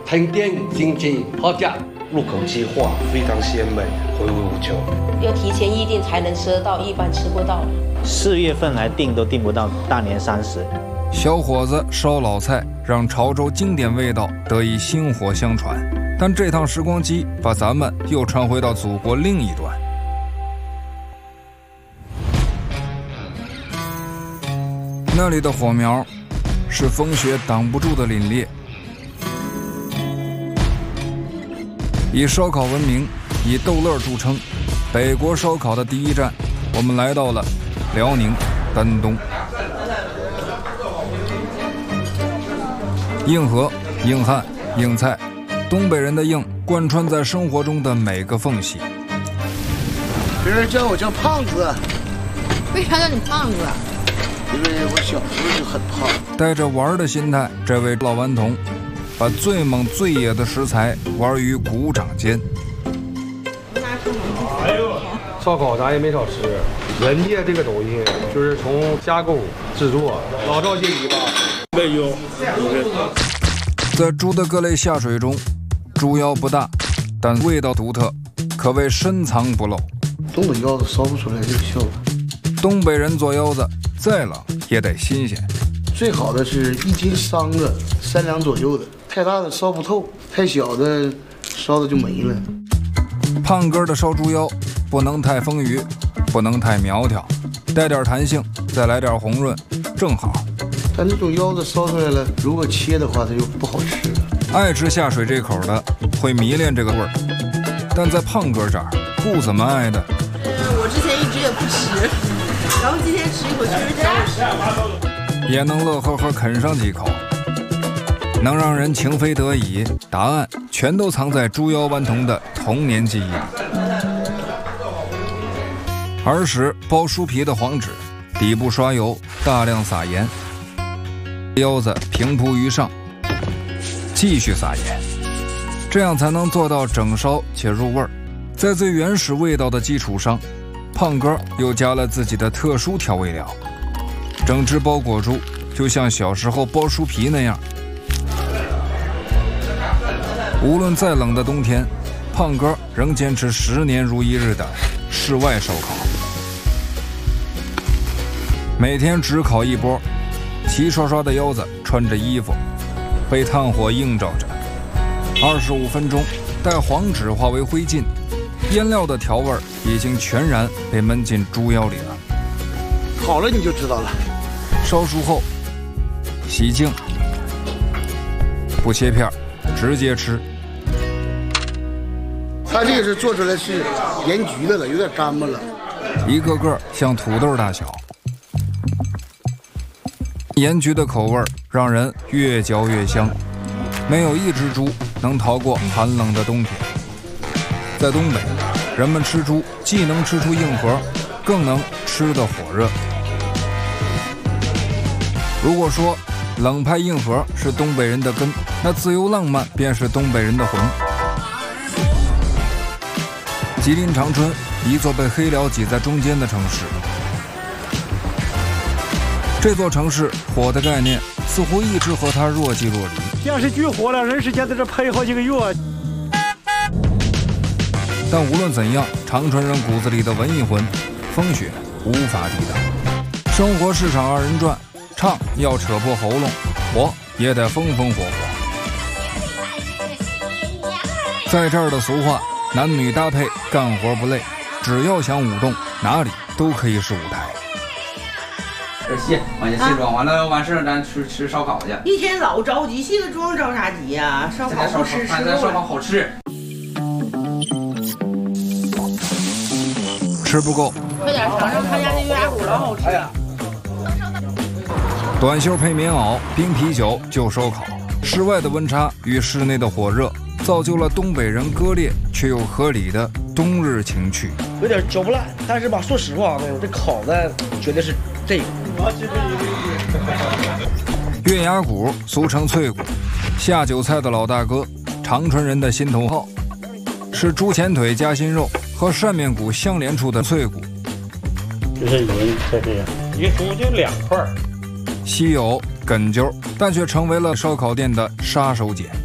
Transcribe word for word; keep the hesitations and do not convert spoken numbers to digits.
停电经济好价， 入口即化，非常鲜美，回味无穷。 要提前预定才能吃得到，一般吃不到。 四月份来订都订不到大年三十。 小伙子烧老菜，让潮州经典味道得以薪火相传。但这趟时光机把咱们又传回到祖国另一端。那里的火苗是风雪挡不住的凛冽。以烧烤闻名，以逗乐著称，北国烧烤的第一站，我们来到了辽宁丹东。硬核、硬汉、硬菜，东北人的硬贯穿在生活中的每个缝隙。 别人叫我叫胖子。 为啥叫你胖子？ 因为我小时候就很胖。 带着玩的心态，这位老顽童把最猛最野的食材玩于股掌间。 哎呦，烧烤咱也没少吃，人家这个东西就是从加工制作，老少皆宜吧。没有。 在猪的各类下水中，猪腰不大，但味道独特，可谓深藏不露。 东北腰子烧不出来这个效果。 东北人做腰子，再冷也得新鲜。 最好的是一斤三个，三两左右的，太大的烧不透，太小的烧的就没了。 胖哥的烧猪腰不能太丰腴，不能太苗条，带点弹性，再来点红润，正好。 但这种腰子烧出来了，如果切的话，它就不好吃了。 爱吃下水这口的会迷恋这个味儿，但在胖哥这儿不怎么爱的。 呃，我之前一直也不吃，然后今天吃一口确实挺好吃， 也能乐呵呵啃上几口，能让人情非得已。答案全都藏在猪腰顽童的童年记忆里。儿时包酥皮的黄纸，底部刷油，大量撒盐，腰子平铺于上，继续撒盐，这样才能做到整烧且入味儿。在最原始味道的基础上，胖哥又加了自己的特殊调味料，整只包裹住，就像小时候包酥皮那样。无论再冷的冬天，胖哥仍坚持十年如一日的室外烧烤，每天只烤一波，齐刷刷的腰子穿着衣服，被炭火映照着，二十五分钟，待黄纸化为灰烬，腌料的调味已经全然被焖进猪腰里了。 好了你就知道了。 烧熟后，洗净，不切片，直接吃。 它这个是做出来是盐焗的了，有点干巴了， 一个个像土豆大小。盐焗的口味让人越嚼越香，没有一只猪能逃过寒冷的冬天。在东北，人们吃猪既能吃出硬核，更能吃得火热。如果说冷派硬核是东北人的根，那自由浪漫便是东北人的魂。吉林长春，一座被黑辽挤在中间的城市。这座城市火的概念似乎一直和它若即若离。 电视剧火了，人时间在这拍好几个月。 但无论怎样，长春人骨子里的文艺魂，风雪无法抵挡。生活市场二人转，唱要扯破喉咙，活也得风风火火。在这儿的俗话，男女搭配，干活不累，只要想舞动，哪里都可以是舞台。 这卸，往下卸妆，完了完事儿咱吃吃烧烤去。 一天老着急，卸个妆着啥急呀？烧烤不吃，吃咱烧烤好吃。 吃不够， 快点尝尝他家那月牙骨，老好吃了。 短袖配棉袄，冰啤酒就烧烤。室外的温差与室内的火热，造就了东北人割裂却又合理的冬日情趣。 有点嚼不烂，但是吧，说实话，这烤的绝对是这个。 月牙骨俗称脆骨，下酒菜的老大哥，长春人的心头好，是猪前腿夹心肉和扇面骨相连处的脆骨。 就是人在这样，一猪就两块。 稀有哏揪，但却成为了烧烤店的杀手锏。